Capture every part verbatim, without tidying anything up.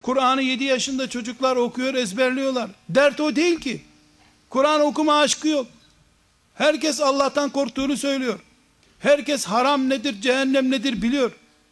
Kur'an'ı yedi yaşında çocuklar okuyor, ezberliyorlar. Dert o değil ki. Kur'an okuma aşkı yok. Herkes Allah'tan korktuğunu söylüyor. Herkes haram nedir, cehennem nedir biliyor.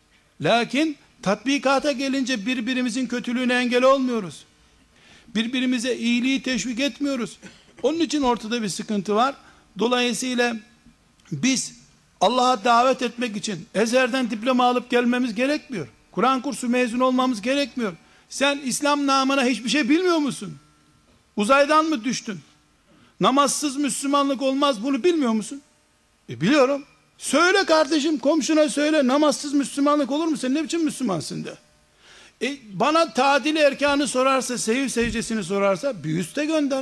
Lakin tatbikata gelince birbirimizin kötülüğüne engel olmuyoruz. Birbirimize iyiliği teşvik etmiyoruz. Onun için ortada bir sıkıntı var. Dolayısıyla biz Allah'a davet etmek için Ezher'den diploma alıp gelmemiz gerekmiyor. Kur'an kursu mezun olmamız gerekmiyor. Sen İslam namına hiçbir şey bilmiyor musun? Uzaydan mı düştün? Namazsız Müslümanlık olmaz, bunu bilmiyor musun? E biliyorum. Söyle kardeşim, komşuna söyle, namazsız Müslümanlık olur mu? Sen ne biçim Müslümansın de. E bana tadil erkanı sorarsa, sehiv secdesini sorarsa bir üste gönder.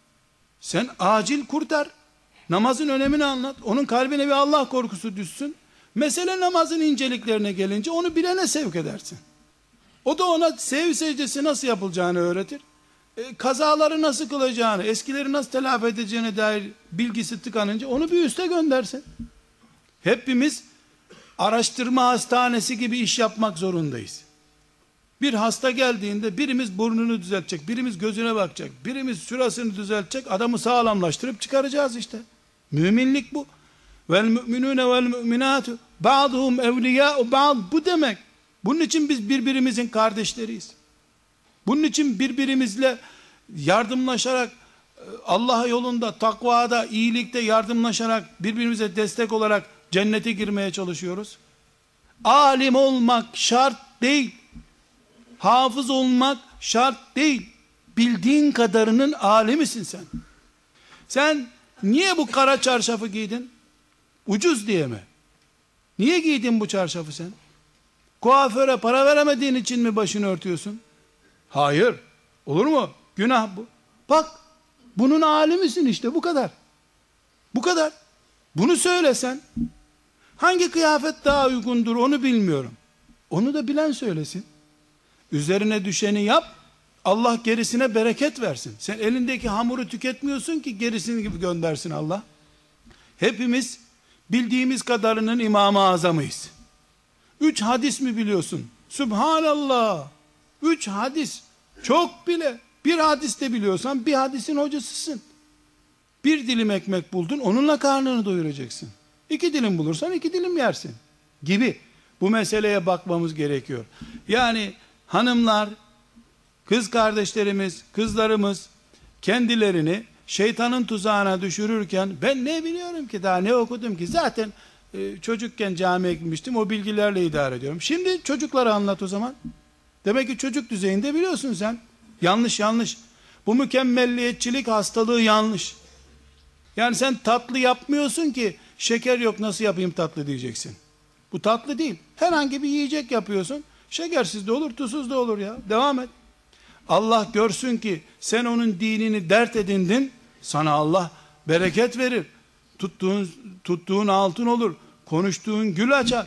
Sen acil kurtar. Namazın önemini anlat. Onun kalbine bir Allah korkusu düşsün. Mesele namazın inceliklerine gelince onu bilene sevk edersin. O da ona sehiv secdesi nasıl yapılacağını öğretir. E, kazaları nasıl kılacağını, eskileri nasıl telafi edeceğine dair bilgisi tıkanınca onu bir üste göndersin. Hepimiz araştırma hastanesi gibi iş yapmak zorundayız. Bir hasta geldiğinde birimiz burnunu düzeltecek, birimiz gözüne bakacak, birimiz şurasını düzeltecek, adamı sağlamlaştırıp çıkaracağız işte. Müminlik bu. Vel müminune vel müminatu ba'duhum evliya'u ba'd, bu demek. Bunun için biz birbirimizin kardeşleriyiz. Bunun için birbirimizle yardımlaşarak, Allah yolunda, takvada, iyilikte yardımlaşarak, birbirimize destek olarak cennete girmeye çalışıyoruz. Alim olmak şart değil. Hafız olmak şart değil. Bildiğin kadarının alimisin sen. Sen niye bu kara çarşafı giydin? Ucuz diye mi? Niye giydin bu çarşafı sen? Kuaföre para veremediğin için mi başını örtüyorsun? Hayır. Olur mu? Günah bu. Bak, bunun alimisin işte, bu kadar. Bu kadar. Bunu söylesen, hangi kıyafet daha uygundur onu bilmiyorum. Onu da bilen söylesin. Üzerine düşeni yap, Allah gerisine bereket versin. Sen elindeki hamuru tüketmiyorsun ki gerisini gibi göndersin Allah. Hepimiz bildiğimiz kadarının İmam-ı Azam'ıyız. Üç hadis mi biliyorsun? Subhanallah. Üç hadis. Çok bile. Bir hadis de biliyorsan bir hadisin hocasısın. Bir dilim ekmek buldun, onunla karnını doyuracaksın. İki dilim bulursan iki dilim yersin. Gibi. Bu meseleye bakmamız gerekiyor. Yani hanımlar, kız kardeşlerimiz, kızlarımız kendilerini şeytanın tuzağına düşürürken, ben ne biliyorum ki, daha ne okudum ki, zaten e, çocukken camiye gitmiştim, o bilgilerle idare ediyorum. Şimdi çocuklara anlat o zaman. Demek ki çocuk düzeyinde biliyorsun sen. Yanlış yanlış. Bu mükemmelliyetçilik hastalığı yanlış. Yani sen tatlı yapmıyorsun ki şeker yok nasıl yapayım tatlı diyeceksin. Bu tatlı değil. Herhangi bir yiyecek yapıyorsun. Şekersiz de olur, tuzsuz da olur ya. Devam et. Allah görsün ki sen onun dinini dert edindin. Sana Allah bereket verir. Tuttuğun, tuttuğun altın olur. Konuştuğun gül açar.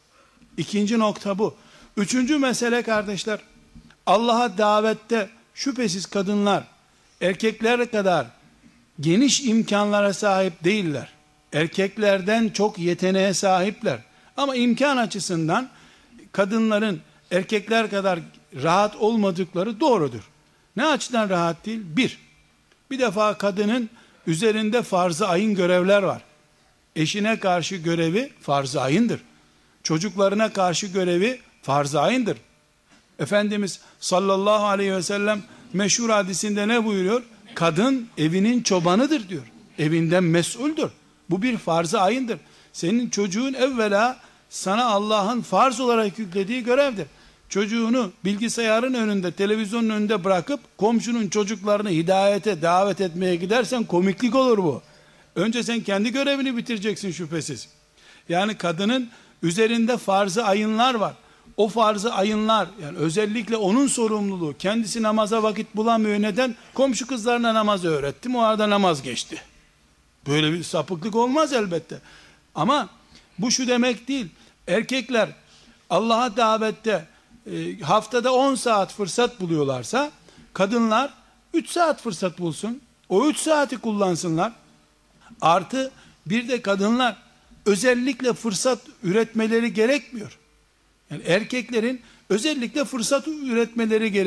İkinci nokta bu. Üçüncü mesele kardeşler. Allah'a davette şüphesiz kadınlar erkekler kadar geniş imkanlara sahip değiller. Erkeklerden çok yeteneğe sahipler. Ama imkan açısından kadınların erkekler kadar rahat olmadıkları doğrudur. Ne açıdan rahat değil? Bir, bir defa kadının üzerinde farz-ı ayın görevler var. Eşine karşı görevi farz-ı ayındır. Çocuklarına karşı görevi farz-ı ayındır. Efendimiz sallallahu aleyhi ve sellem meşhur hadisinde ne buyuruyor? Kadın evinin çobanıdır diyor. Evinden mesuldür. Bu bir farz-ı ayındır. Senin çocuğun evvela sana Allah'ın farz olarak yüklediği görevdir. Çocuğunu bilgisayarın önünde, televizyonun önünde bırakıp komşunun çocuklarını hidayete davet etmeye gidersen komiklik olur bu. Önce sen kendi görevini bitireceksin şüphesiz. Yani kadının üzerinde farz-ı ayınlar var. O farz-ı ayınlar, yani özellikle onun sorumluluğu. Kendisi namaza vakit bulamıyor. Neden? Komşu kızlarına namaz öğrettim, o arada namaz geçti. Böyle bir sapıklık olmaz elbette. Ama bu şu demek değil. Erkekler Allah'a davette e, haftada on saat fırsat buluyorlarsa, kadınlar üç saat fırsat bulsun. O üç saati kullansınlar. Artı bir de kadınlar özellikle fırsat üretmeleri gerekmiyor. Yani erkeklerin özellikle fırsat üretmeleri gerekiyor.